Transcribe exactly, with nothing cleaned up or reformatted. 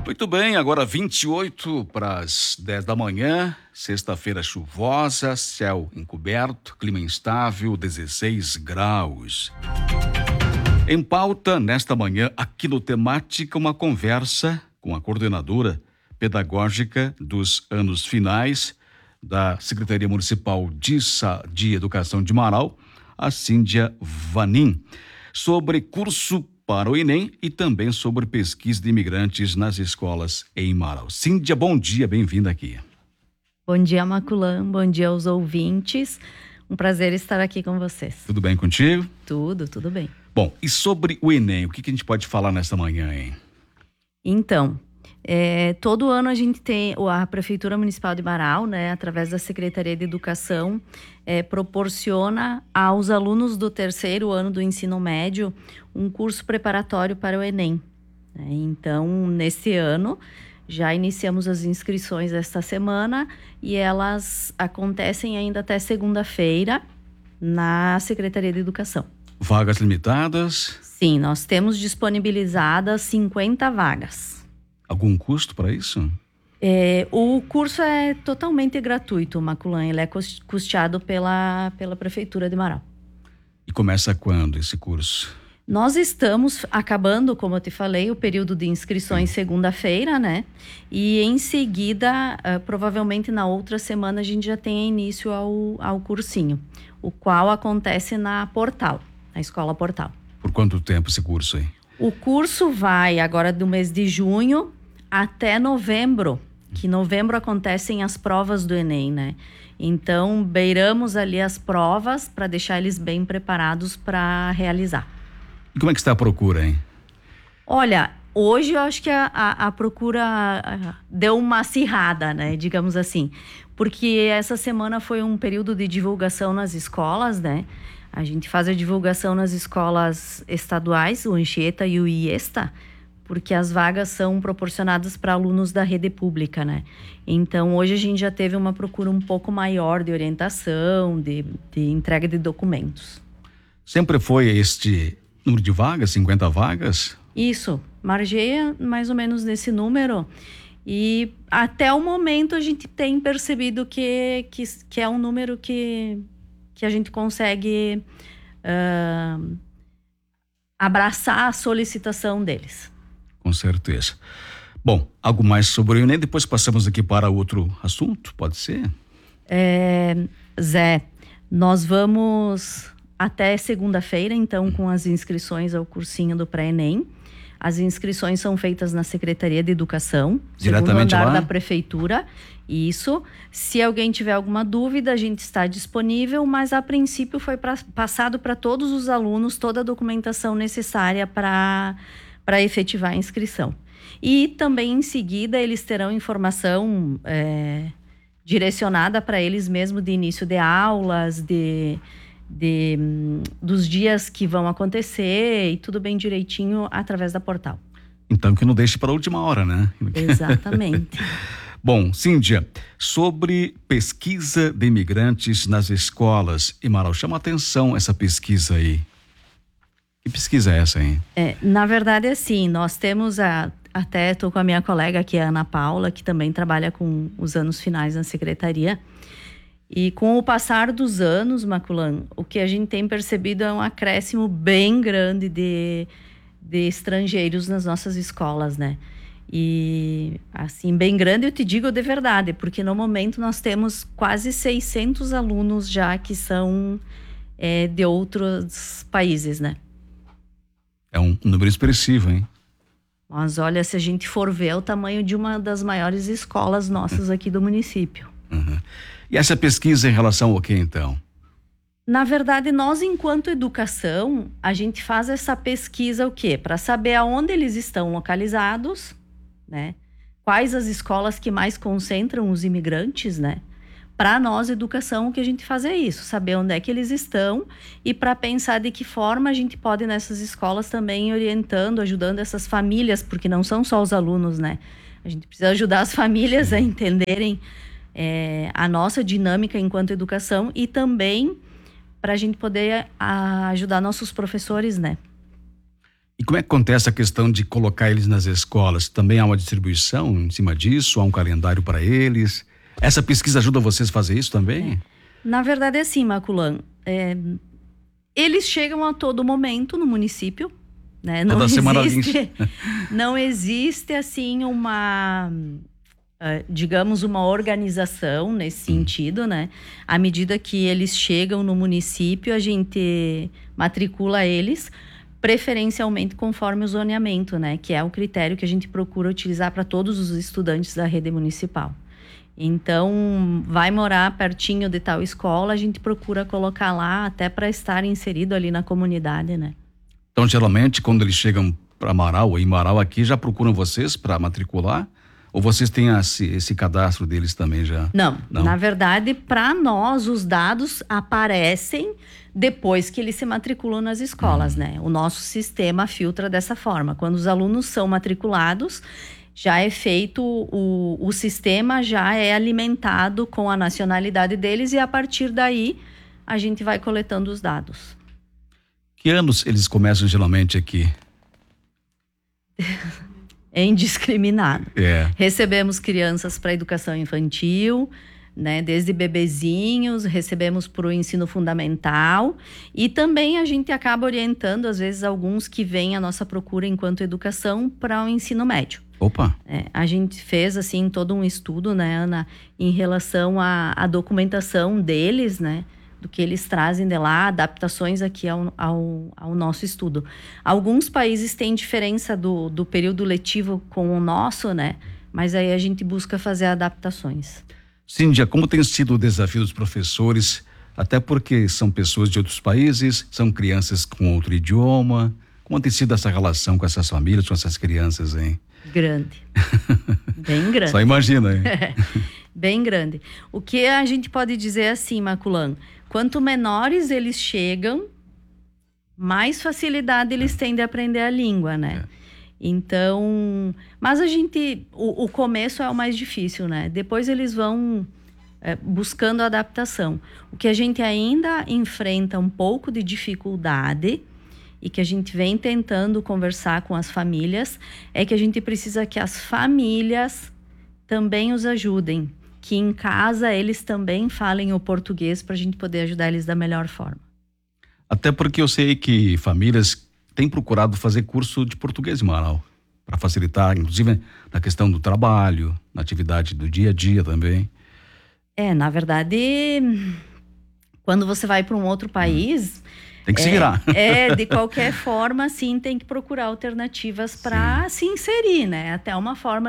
Muito bem, agora vinte e oito para as dez da manhã, sexta-feira chuvosa, céu encoberto, clima instável, dezesseis graus. Em pauta, nesta manhã, aqui no Temática, uma conversa com a coordenadora pedagógica dos anos finais da Secretaria Municipal de, Sa- de Educação de Marau, a Cíndia Vanin, sobre curso para o Enem e também sobre pesquisa de imigrantes nas escolas em Marau. Cíndia, bom dia, bem-vinda aqui. Bom dia, Maculan, bom dia aos ouvintes. Um prazer estar aqui com vocês. Tudo bem contigo? Tudo, tudo bem. Bom, e sobre o Enem, o que, que a gente pode falar nesta manhã, hein? Então, é, todo ano a gente tem, a Prefeitura Municipal de Marau, né, através da Secretaria de Educação, é, proporciona aos alunos do terceiro ano do ensino médio um curso preparatório para o Enem. Né? Então, nesse ano, já iniciamos as inscrições esta semana e elas acontecem ainda até segunda-feira na Secretaria de Educação. Vagas limitadas? Sim, nós temos disponibilizadas cinquenta vagas. Algum custo para isso? É, o curso é totalmente gratuito, Maculan. Ele é custeado pela, pela Prefeitura de Marau. E começa quando esse curso? Nós estamos acabando, como eu te falei, o período de inscrições segunda-feira, né? E em seguida, uh, provavelmente na outra semana, a gente já tem início ao, ao cursinho, o qual acontece na Portal, na Escola Portal. Por quanto tempo esse curso aí? O curso vai agora do mês de junho até novembro, que em novembro acontecem as provas do Enem, né? Então, beiramos ali as provas para deixar eles bem preparados para realizar. E como é que está a procura, hein? Olha, hoje eu acho que a, a, a procura deu uma acirrada, né? Digamos assim. Porque essa semana foi um período de divulgação nas escolas, né? A gente faz a divulgação nas escolas estaduais, o Anchieta e o IESTA, porque as vagas são proporcionadas para alunos da rede pública, né? Então, hoje a gente já teve uma procura um pouco maior de orientação, de, de entrega de documentos. Sempre foi este número de vagas, cinquenta vagas? Isso, margeia mais ou menos nesse número. E até o momento a gente tem percebido que, que, que é um número que, que a gente consegue uh, abraçar a solicitação deles. Com certeza. Bom, algo mais sobre o Enem, depois passamos aqui para outro assunto, pode ser? É, Zé, nós vamos até segunda-feira, então, com as inscrições ao cursinho do pré-Enem. As inscrições são feitas na Secretaria de Educação, diretamente segundo andar lá? Da Prefeitura. Isso. Se alguém tiver alguma dúvida, a gente está disponível, mas a princípio foi pra, passado para todos os alunos toda a documentação necessária para para efetivar a inscrição. E também, em seguida, eles terão informação é, direcionada para eles mesmo de início de aulas, de, de, dos dias que vão acontecer e tudo bem direitinho através da Portal. Então que não deixe para a última hora, né? Exatamente. Bom, Cíndia, sobre pesquisa de imigrantes nas escolas em Marau, chama atenção essa pesquisa aí. Que pesquisa é essa, hein? É, na verdade, assim, nós temos a... Até estou com a minha colega aqui, a Ana Paula, que também trabalha com os anos finais na secretaria. E com o passar dos anos, Maculan, o que a gente tem percebido é um acréscimo bem grande de, de estrangeiros nas nossas escolas, né? E, assim, bem grande eu te digo de verdade, porque no momento nós temos quase seiscentos alunos já que são é, de outros países, né? É um número expressivo, hein? Mas olha, se a gente for ver, é o tamanho de uma das maiores escolas nossas aqui do município. Uhum. E essa pesquisa em relação ao que, então? Na verdade, nós, enquanto educação, a gente faz essa pesquisa o quê? Para saber aonde eles estão localizados, né? Quais as escolas que mais concentram os imigrantes, né? Para nós, educação, o que a gente faz é isso, saber onde é que eles estão e para pensar de que forma a gente pode nessas escolas também orientando, ajudando essas famílias, porque não são só os alunos, né? A gente precisa ajudar as famílias a entenderem é, a nossa dinâmica enquanto educação e também para a gente poder a, ajudar nossos professores, né? E como é que acontece a questão de colocar eles nas escolas? Também há uma distribuição em cima disso? Há um calendário para eles? Essa pesquisa ajuda vocês a fazer isso também? É. Na verdade é assim, Maculan. É, eles chegam a todo momento no município, né? Não Toda semana existe, não existe assim uma, uh, digamos, uma organização nesse hum. sentido, né? À medida que eles chegam no município, a gente matricula eles, preferencialmente conforme o zoneamento, né? Que é o critério que a gente procura utilizar para todos os estudantes da rede municipal. Então, vai morar pertinho de tal escola, a gente procura colocar lá até para estar inserido ali na comunidade, né? Então, geralmente, quando eles chegam para Marau ou em Marau aqui, já procuram vocês para matricular? Ou vocês têm esse, esse cadastro deles também já? Não, Não? na verdade, para nós, os dados aparecem depois que eles se matriculam nas escolas, hum. né? O nosso sistema filtra dessa forma. Quando os alunos são matriculados, já é feito, o, o sistema já é alimentado com a nacionalidade deles e a partir daí a gente vai coletando os dados. Que anos eles começam geralmente aqui? É indiscriminado. É. Recebemos crianças para educação infantil, né, desde bebezinhos, recebemos para o ensino fundamental e também a gente acaba orientando, às vezes, alguns que vêm à nossa procura enquanto educação para o ensino médio. Opa! É, a gente fez, assim, todo um estudo, né, Ana, em relação à, à documentação deles, né, do que eles trazem de lá, adaptações aqui ao, ao, ao nosso estudo. Alguns países têm diferença do, do período letivo com o nosso, né, mas aí a gente busca fazer adaptações. Cíndia, como tem sido o desafio dos professores, até porque são pessoas de outros países, são crianças com outro idioma, como tem sido essa relação com essas famílias, com essas crianças, hein? Grande, bem grande. Só imagina, hein? Bem grande. O que a gente pode dizer assim, Maculan, quanto menores eles chegam, mais facilidade eles têm de aprender a língua, né? É. Então, mas a gente, o, o começo é o mais difícil, né? Depois eles vão é, buscando adaptação. O que a gente ainda enfrenta um pouco de dificuldade e que a gente vem tentando conversar com as famílias é que a gente precisa que as famílias também os ajudem, que em casa eles também falem o português para a gente poder ajudar eles da melhor forma. Até porque eu sei que famílias têm procurado fazer curso de português em Marau, para facilitar, inclusive na questão do trabalho, na atividade do dia a dia também. É, na verdade, quando você vai para um outro país, tem que é, se virar. É, de qualquer forma, sim, tem que procurar alternativas para se inserir, né? Até uma forma